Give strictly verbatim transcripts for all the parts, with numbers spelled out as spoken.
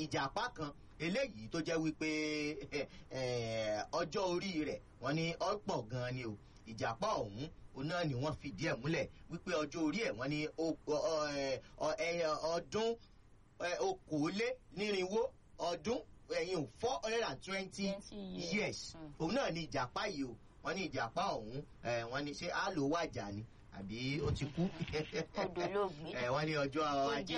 ìjàpá kan eléyìí tó jẹ́ wípé ọjọ́ orí rẹ̀ wọ́n ní ọ̀pọ̀ gan-an ni o ìjàpá ọ̀hún òun náà ni wọ́n fìdí ẹ̀ múlẹ̀ wípé ọjọ́ orí ẹ̀ wọ́n ní ọdún okòólénírínwó ọdún ẹ̀yìn four hundred and twenty years òun náà ni ìjàpá yìí o wọ́n ní ìjàpá ọ̀hún wọ́n ní ṣé á lò wájà ni àbí ó ti kú. odò ló gbé. ẹ wọ́n ní ọjọ́ ajé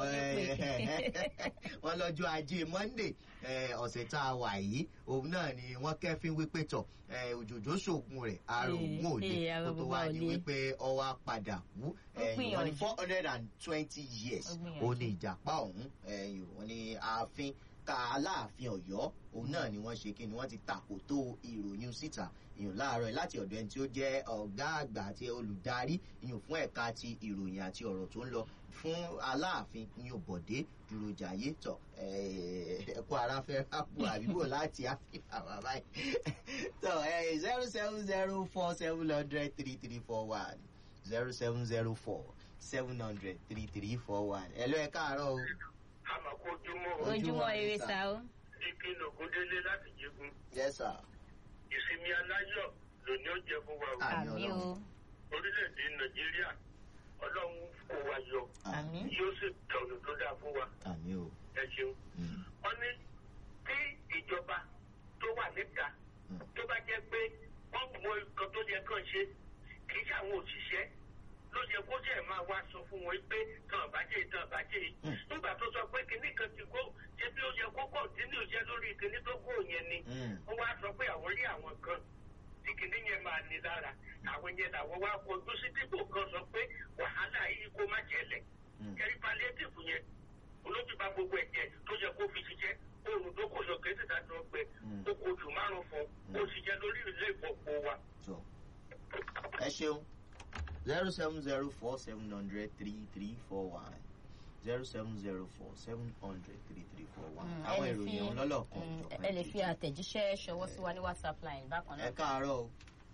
wọ́n lọ́jọ́ ajé monday ọ̀sẹ̀ tá a wà yìí òun náà ni wọ́n kẹ́fín wípé tọ̀ òjòjò ṣògùn rẹ̀ àrò òun ò lè kó tó wá ní wípé ọwọ́ padà kú wọ́n ní four hundred and twenty years òun ní ìjàpá ọ̀hún wọ́n ní ààfin ká aláàfin Ọ̀yọ́ òun náà ni wọ́n ṣe kí ni wọ́n ti tàkò tó ìròyìn síta ìyàn láàárọ̀ láti ọ̀dọ̀ ẹni tí ó jẹ́ ọ̀gá àgbà àti olùdarí ìyàn fún ẹ̀ka ti ìròyìn àti ọ̀rọ̀ tó ń lọ fún aláàfin ìyàn Bọ̀dé Dúrójayé tọ̀ ẹ̀kọ́ ara fẹ́ rápò àbíbò láti áfíríkà bàbá yìí tọ̀ zero seven zero four seven hundred three three four one zero seven zero four seven hundred three three four one ẹ̀ lọ́ ẹ̀ káàárọ̀ o. Ojúmọ́ ire sá o. Ìpinnu Ògúndélé láti Jégún. Yes sir. Ìsinmi aláyọ̀ lòní ó jẹ fún wa o. Àmín o. Orílẹ̀-èdè Nàìjíríà Ọlọ́run kó wa yọ. Àmín. Yóò sì tọ̀nù tó dáa fún wa. Àmín o. Ẹ ṣeun. Wọ́n ní tí ìjọba tó wà níta tó bá jẹ́ pé wọ́n mọ nǹkan tó yẹ kàn ṣe kì í ṣe àwọn òṣìṣẹ́ ló yẹ kó jẹ́ máa wá sọ fún wọn pé tàn bàjẹ́ tàn bàjẹ́ yìí. Nígbà tó sọ pé kinní kan ti kó ṣé bí ó yẹ kó kọ̀ǹtínú jẹ́ lórí kinní tó kó yẹn ni. Wọ́n wá sọ pé àwọn rí àwọn kan tí kinní yẹn máa ní lára. Àwọn yẹn làwọn wá kojú sí dípò kan sọ pé wàhálà yìí kó má jẹlẹ̀. Kẹ́rí palliative yẹn olójú bá gbogbo ẹ̀jẹ̀ tó yẹ kó fi ṣiṣẹ́ oòrùn tó kò yọ kéde dájọ́ pé ó kò jù márùn-ún fún ó ṣiṣẹ́ lórí ilé ìfọ̀pọ̀ wa. Ẹ ṣeun. zero seven zero four seven hundred three three four one zero seven zero four seven hundred three three four one. Àwọn ìròyìn ọ̀hún lọ́lọ́kan ìjọba. Ẹ lè fi àtẹ̀jíṣẹ́ ṣọwọ́ sí wa ní WhatsApp line bákan náà. Ẹ káàárọ̀ o.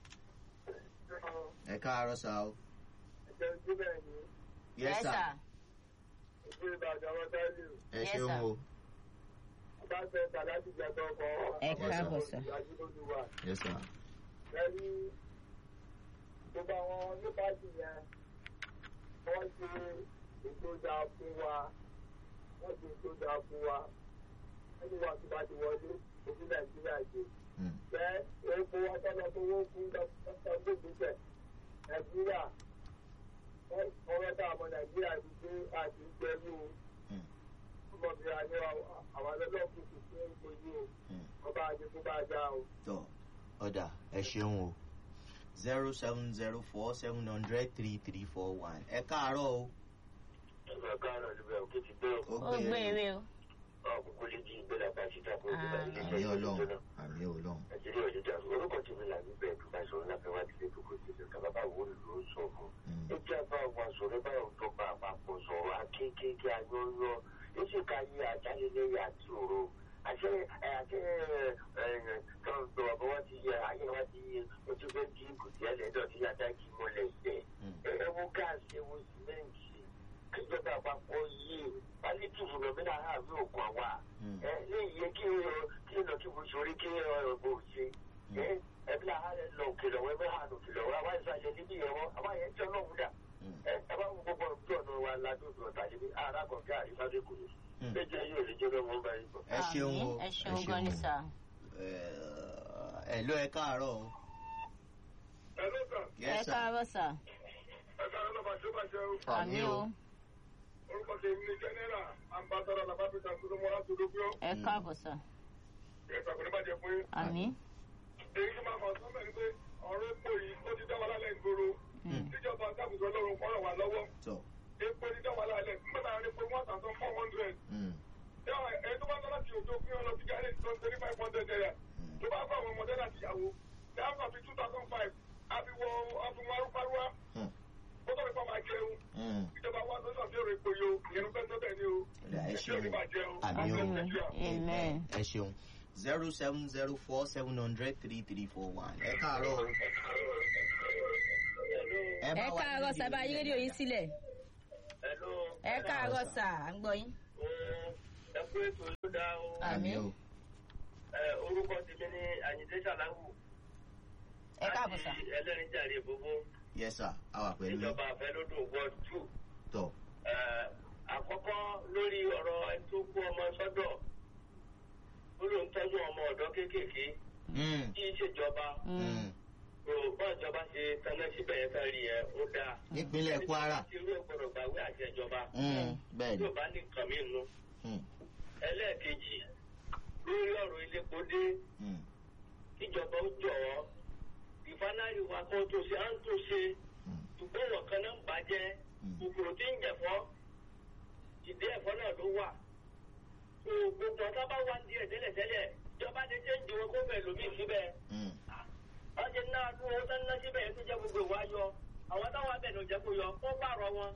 Ẹ káàárọ̀ sá o. Yes sir. Ẹ ṣeun o. Ẹ káàbọ̀ sà. Yes sir. Gbogbo àwọn nípasẹ̀ yẹn wọ́n ṣe ètò ìjà fún wa wọ́n ṣe ètò ìjà fún wa ẹni wà tó bá ti wọlé òbí Nàìjíríà ṣe. Bẹ́ẹ̀ epo ọtọ́lọ́ tó wó fún dókítà gbèsè Nàìjíríà ọ̀rọ̀ tá a mọ Nàìjíríà ti gbé àti gbẹ́rú ọmọbìnrin àní àwọn ọlọ́ọ̀kùn kò fún ìgbòyè ọba àjẹkù bá dá o. Tọ́ ọ̀dà ẹ ṣeun o. zero seven zero four seven hundred three three four one. Ẹ káàárọ̀ o. Ẹ káàárọ̀ níbẹ̀ òkè ti gbé o. Ó gbé eré o. Ọ̀kùnkù lè di ìgbéra bá ṣe dáko ìgbà ilé Àmì Ọlọ́run. Àmì Ọlọ́run. Nàìjíríà ò lè dá orúkọ tí mi là ní bẹ́ẹ̀ tó bá sọ lápẹ́ wá sílé tó kò sí ṣe ká bàbá wo ló ń sọ fún. Ẹ jẹ́ àbá wa sọ̀rọ̀ báyọ̀ tó bá àpapọ̀ sọ̀rọ̀ akéékèèké ayọ́yọ́. Èsì ká yí àjálẹ̀lẹ́yà àti òru. Àṣẹ àṣẹ kan tó ọ̀bọ̀ wá ti yẹ ayé wá ti yẹ ojú fẹ́ kí kò sí ẹlẹ́dọ̀ tí yàtá kí mọ́lẹ̀ ilẹ̀. Ẹ wo gáàsì ẹ wo sìmẹ́ǹtì ìjọba àpapọ̀ yìí pálítìfù lọ́mìnà àárín òkun àwa. Ẹ léyìí yẹ kí kí lọ kí mo sori kí ọ̀gbọ̀n ò ṣe. Ẹ ẹbí làárẹ̀ lọ òkè lọ́wọ́ ẹgbẹ́ hàn òkè lọ́wọ́ àwa ìsàlẹ̀ níbí yẹn wọ́n àwa yẹn jẹ́ ọlọ́run dà. Ẹ ẹ bá wù gbogbo ọ̀nà wa ládùúgbò ọ̀tà níbi àrà kọ̀ọ̀kẹ́ àrífádé kò ní. Ẹ jẹ́ yóò lè jẹ́ lọ́wọ́ báyìí bọ̀. Ẹ ṣeun o. Ẹ ṣeun gan ni sà. Ẹ ló ẹ káàárọ̀ o. Ẹ ló sà. Ẹ káàárọ̀ sà. Ẹ káàárọ̀ lọ́ba tó bá jẹ́ o. Àmín o. Orúkọ tèmi ni Jẹ́nẹ́rà Ambassador Labapita Sọlọ́mọ́lá Sọlọ́gbọ́. Ẹ káàbọ̀ sà. Ẹ sàkóní bàjẹ́ fún yín. Àmín. Èyí tó máa fà sọ́mọ̀ ni pé ọ̀rọ̀ epo yìí ó ti dá wa lálẹ́ ìgboro. Tíjọba dákùsọ lọ́rùn kọ́rọ̀ wà lọ́wọ́. Epo ti dá wa lálẹ́ nígbà tá a rí pé one thousand four hundred. Ẹ tó bá tọ́ láti òjò fún ọ lọ sí gàrí tó ń tẹ́lẹ̀ five hundred naira. Tó bá fún àwọn ọmọdé láti yàwó. Ṣé àwọn àfi two thousand five àfi wọ àfihàn arúgbárúwá. Ó tọ́ nípa máa jẹun. Ìjọba wa ló sọ̀tí ọ̀rọ̀ epo yìí o. Ìyẹn fẹ́ sọ́bẹ̀ ni o. Ẹ ṣeun. Àmín o. Amen. Ẹ ṣeun. zero seven zero four seven hundred three three four one. Ẹ káàárọ̀ o. Ẹ káàárọ̀ sà, bá yí rédíò yín sílẹ̀. Ẹ káàárọ̀ sà, à ń gbọ́ yín. Ẹ kú ẹ̀kú ètò ló dá o. àmín. Orúkọ tèmi ní Àyìndé Ṣàláwù. Ẹ káàbọ̀ sà. Láti Ẹlẹ́rìnjàre gbogbo. Yes sir, àwa pẹ̀lú. Ìjọba àfẹ́lódùn Ward two. Tọ̀. Àkọ́kọ́ lórí ọ̀rọ̀ ẹni tó kú ọmọ sọ́dọ̀. Ó ló ń tọ́jú ọmọ ọ̀dọ́ kéékèèké. Kí í ṣèjọba. Bọ́ọ̀ ìjọba ṣe tanná síbẹ̀ yẹn fẹ́ rí ẹ, ó dáa. Nípínlẹ̀ Kwara. Ẹni tí irú ẹ̀gbọ́dọ̀ gbàwé àti ìjọba. Bẹ́ẹ̀ni. Yóò bá ní nǹkan mí nù. Ẹlẹ́ẹ̀kejì lórí ọ̀rọ̀ iléepo dé. Ìjọba ó jọ̀wọ́. Ìfanárì wa kan tó ṣe à ń tó ṣe. Ṣùgbọ́n wọn kan náà ń bàjẹ́. Kòkòrò tí ń jẹ̀fọ́. Ìdí ẹ̀fọ́ náà ló wà. Gbogbo ọ̀tá bá wá díẹ̀ tẹ́lẹ̀tẹ́lẹ̀. Ìjọba ti ṣe ń jù wọn kó bẹ̀ lómi síbẹ̀. Wọ́n ti ná ọdún owó tán ná síbẹ̀ yẹn tó jẹ́ gbogbo ìwà yọ. Àwọn táwọn abẹ́nu jẹ́ kó yọ kó pààrọ̀ wọn.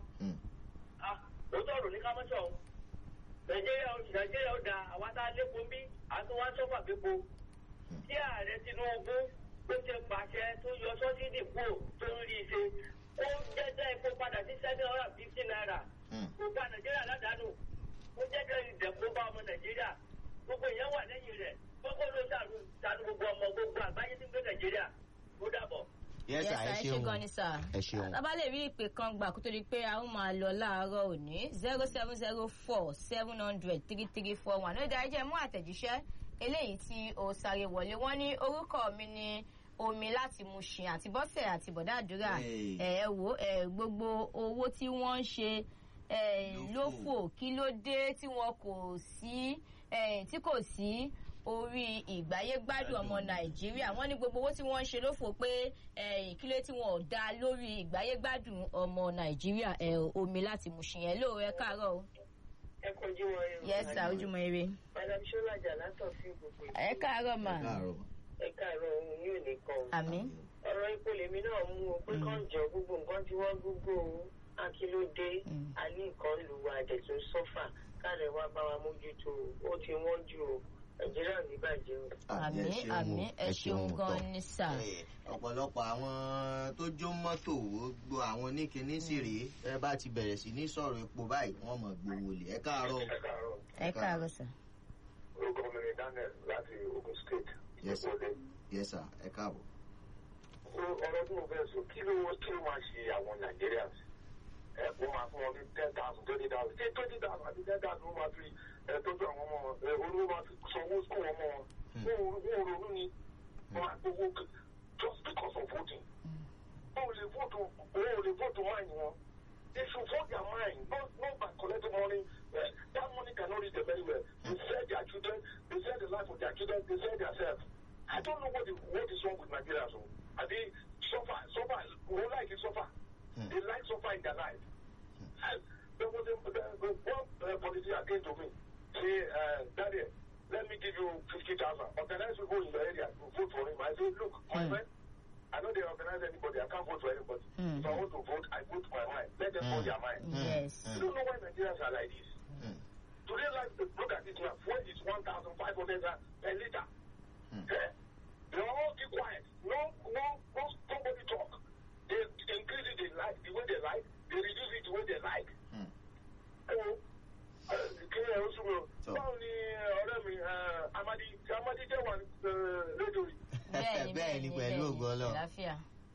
Òótọ́ ọ̀rọ̀ ní kámọ́sọ̀. Nàìjíríà Nàìjíríà ó da àwọn tá a lépo bí àti wọ́n sọ́fà gbépo. Tí ààrẹ Tinubu tó ṣe pàṣẹ tó yọ sọ́sídì kúrò tó ń rí i ṣe. Ó jẹ́jẹ́ epo padà sí seven hundred and fifty naira. Ó gba Nàìjíríà ládàánù. Ó jẹ́jẹ́ ìdẹ̀kùn bá ọmọ Nàìjíríà. Gbogbo ìyẹn wà lẹ́yìn rẹ̀. Gbogbo ló ṣàlù ṣàlù gbogbo ọmọ gbogbo àgbáyé tí ń gbé Nàìjíríà. Ó dàbọ̀. Yes sir, ẹ ṣeun. gan ni sà. Ẹ ṣeun. Tábà lè rí ìpè kan gbà kó tó di pé a ó máa lọ láàárọ̀ òní zero seven zero four seven hundred three three four one. Ó dáa jẹ́ mú àtẹ̀jíṣẹ́ eléyìí tí ó sáré wọlé. Wọ́n ní orúkọ mi ní Omi láti Mushin àti Bọ́sẹ̀ àti Bọ̀dá Àdúrà. Ẹ wò gbogbo owó tí wọ́n ń ṣe lófò kí ló dé tí wọn kò sí tí kò sí orí ìgbáyégbádùn ọmọ Nàìjíríà. Wọ́n ní gbogbo owó tí wọ́n ń ṣe lófò pé kí ló tí wọn ò dá lórí ìgbáyégbádùn ọmọ Nàìjíríà. Omi láti Mushin yẹn lóore ẹ káàárọ̀ o. Ẹ kojú wọn ẹ. Yes sir, ojúmọ́ ire. Madam Ṣọlá Jàlátọ̀ sí gbogbo ìgbà. Ẹ káàárọ̀ mà. Ẹ káàárọ̀ ohun yóò ní kan. Àmín. Ọ̀rọ̀ ipò lèmi náà mú o pé kàn jọ gbogbo nǹkan tí wọ́n gbogbo akílódé a ní nǹkan lu àdẹ̀tún sọ́fà káàrẹ̀ wá bá wa mójútó ó ti wọ́n jù o. Nàìjíríà ní bàjẹ́ o. Àmín àmín ẹ ṣeun gan ni sà. Ọ̀pọ̀lọpọ̀ àwọn tó jó mọ́tò gbogbo àwọn oníkíní sì rèé ẹ bá ti bẹ̀rẹ̀ sí ní sọ̀rọ̀ epo báyìí wọ́n mọ̀ gbowó lè. Ẹ káàárọ̀. Ẹ káàárọ̀ sà. Orúkọ mi ni Daniel láti Ogun State. Yes sir. Yes sir, ẹ káàbọ̀. Ọ̀rọ̀ tí mo fẹ́ sọ kí ló kí ló máa ṣe àwọn Nigerians? Ẹ kó máa fún wọn ní ten thousand twenty thousand ṣé twenty thousand àti ten thousand ló máa fi tọ́jú àwọn ọmọ wọn olówó máa fi sanwó sukùl ọmọ wọn. Wọ́n ronú ni wọ́n á gbowó just because of voting. Wọ́n ò lè vote wọ́n ò lè vote mind wọn. They should vote their mind, not not by collecting money. Uh, that money cannot reach them anywhere. They sell their children, they sell the life of their children, they sell themselves. I don't know what the, what is wrong with Nigerians. Are they suffer, suffer, who like it suffer? Mm. They like suffer in their life. Mm. And there was a, the, the one uh, politician came to me, say, uh, Daddy, let me give you fifty thousand. Organize people in the area to vote for him. I said, look, my mm. friend, I know they organize anybody. I can't vote for anybody. Mm. If I want to vote, I vote my mind. Let them mm. vote their mind. Yes. You don't know why Nigerians are like this. Mm. Today, like, look at this now. Fuel is one thousand five hundred per liter. Mm. Eh? They all keep quiet. No, no, no, nobody talk. They increase it they like, the way they like. They reduce it the way they like. Mm. Oh, kí ni ẹ oṣù mi o? Báwo ni ọ̀rẹ́ mi Amadi Amadi jẹ́ wà lẹ́jọ́ yìí? Bẹ́ẹ̀ni bẹ́ẹ̀ni pẹ̀lú ògo Ọlọ́run. Àlàáfíà.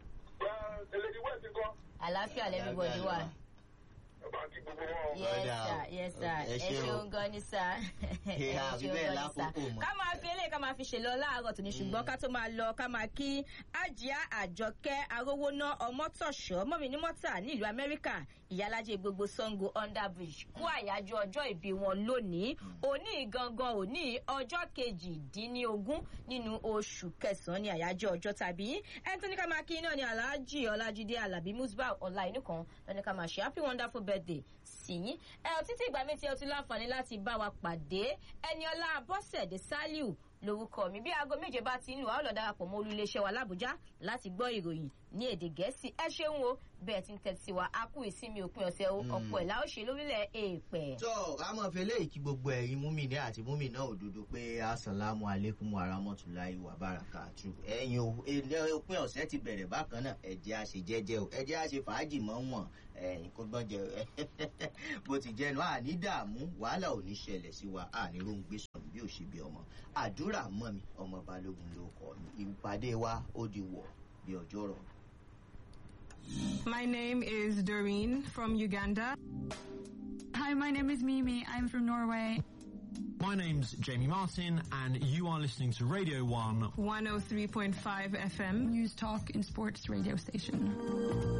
Ẹlẹ́dì wẹ́ẹ̀sì kan. Àlàáfíà lẹ́míbọ̀dì wà. Yes sir, yes sir. Ẹ ṣeun gan ni sir. Ẹ ṣeun gan ni sir. Ká máa fi eléyìí ká máa fi ṣe lọ láàárọ̀ tòní ṣùgbọ́n ká tó máa lọ ká máa kí Àjíà Àjọkẹ́ Arówóná Ọmọ́tọ̀ṣọ́ mọ́mí ní mọ́tà nílùú Amẹ́ríkà ìyálájẹ gbogbo Ṣàngó under bridge kú àyájọ́ ọjọ́ ìbí wọn lónìí òní gangan òní ọjọ́ kejìdínlógún nínú oṣù kẹsàn-án ní àyájọ́ ọjọ́ tàbí ẹni tó ní ká máa kí náà ní Alhaji Ọlájídé Alábí Musbah ọ̀la inú kan lọ́ní ká máa ṣe happy wonderful birthday sí yín ẹ ò títí ìgbà mi tí ẹ ti láǹfààní láti bá wa pàdé Ẹniọlá Bọ́sẹ̀dé Sálíù lórúkọ mi bí aago méje bá ti ń lù á lọ darapọ̀ mọ́ olúléeṣẹ́ wa l'Àbújá láti gbọ́ ìròyìn ní èdè Gẹ̀ẹ́sì. ẹ ṣeun o bẹ́ẹ̀ ti ń tẹ́tí wa a kú ìsinmi òpin ọ̀sẹ̀ o ọ̀pọ̀ ẹ̀ la ó ṣe lórílẹ̀ èèpẹ̀. tó a máa fi eléyìí kí gbogbo ẹ̀yin múmìnì àti múmìnà òdodo pé asàlámù alẹ́kùn aramọ́tòláì wà bárakàtú. ẹ̀yin o òpin ọ̀sẹ̀ ti bẹ̀rẹ̀ bákan náà ẹ jẹ́ a ṣe jẹ́jẹ́ o ẹ jẹ́ a ṣe fàájì mọ́ wọn ẹ̀yin kó gbọ́n jẹ bó ti jẹ́nu àní dààmú wàhálà ò ní ṣẹlẹ̀ sí wa àní ló ń gbé sọ̀rọ̀ bí ò ṣe bí ọmọ àdúrà mọ́ mi ọmọ balógun ló kọ́ mi ìpàdé wa ó di wọ̀ bí ọjọ́ rọ̀. My name is Doreen from Uganda. Hi, my name is Mimi. I'm from Norway. My name's Jamie Martin, and you are listening to Radio one. one oh three point five F M. News Talk and Sports radio station.